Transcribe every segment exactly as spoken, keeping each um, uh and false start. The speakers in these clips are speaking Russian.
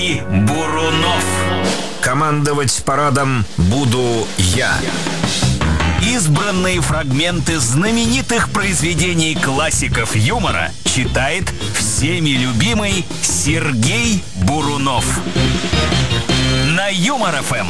Бурунов. Командовать парадом буду я. Избранные фрагменты знаменитых произведений классиков юмора читает всеми любимый Сергей Бурунов. На Юмор-ФМ.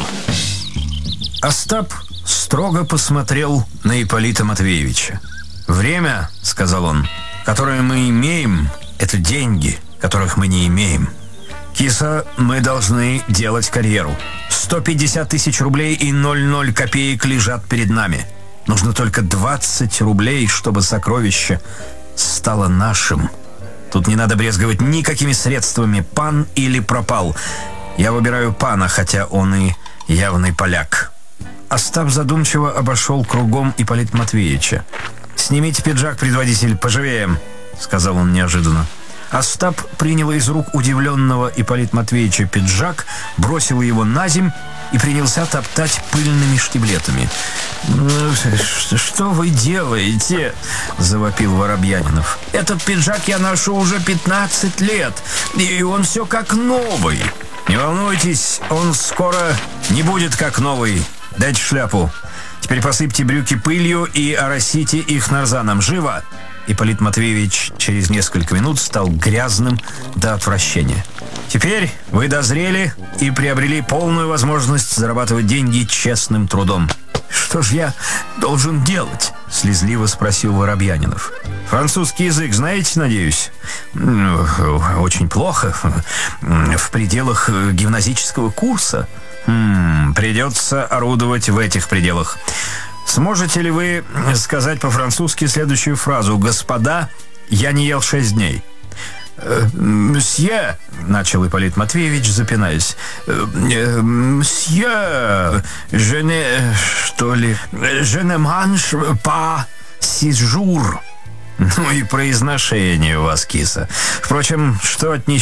Остап строго посмотрел на Ипполита Матвеевича. «Время, — сказал он, — которое мы имеем, это деньги, которых мы не имеем. Киса, мы должны делать карьеру. сто пятьдесят тысяч рублей и ноль ноль копеек лежат перед нами. Нужно только двадцать рублей, чтобы сокровище стало нашим. Тут не надо брезговать никакими средствами, пан или пропал. Я выбираю пана, хотя он и явный поляк». Остап задумчиво обошел кругом Ипполита Матвеевича. «Снимите пиджак, предводитель, поживее», — сказал он неожиданно. Остап принял из рук удивленного Ипполита Матвеевича пиджак, бросил его на земь и принялся топтать пыльными штиблетами. «Что вы делаете?» — завопил Воробьянинов. «Этот пиджак я ношу уже пятнадцать лет, и он все как новый». «Не волнуйтесь, он скоро не будет как новый. Дайте шляпу. Теперь посыпьте брюки пылью и оросите их нарзаном. Живо!» Ипполит Матвеевич через несколько минут стал грязным до отвращения. «Теперь вы дозрели и приобрели полную возможность зарабатывать деньги честным трудом». «Что ж я должен делать?» — слезливо спросил Воробьянинов. «Французский язык знаете, надеюсь?» «Очень плохо. В пределах гимназического курса». Хм, «Придется орудовать в этих пределах. Сможете ли вы сказать по-французски следующую фразу: «Господа, я не ел шесть дней»?» «Мсье», — начал Ипполит Матвеевич, запинаясь. «Мсье, je ne... что ли... je ne mange pas six jours». «Ну и произношение у вас, киса. Впрочем, что от несчастья